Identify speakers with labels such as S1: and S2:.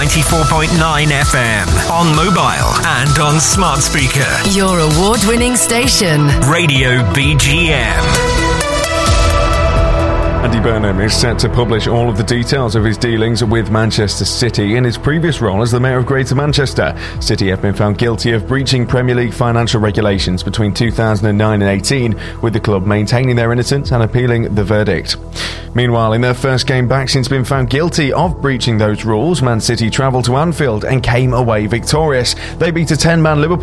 S1: 94.9 FM, on mobile and on smart speaker.
S2: Your award-winning station.
S1: Radio BGM.
S3: Andy Burnham is set to publish all of the details of his dealings with Manchester City in his previous role as the Mayor of Greater Manchester. City have been found guilty of breaching Premier League financial regulations between 2009 and 18, with the club maintaining their innocence and appealing the verdict. Meanwhile, in their first game back since being found guilty of breaching those rules, Man City travelled to Anfield and came away victorious. They beat a 10-man Liverpool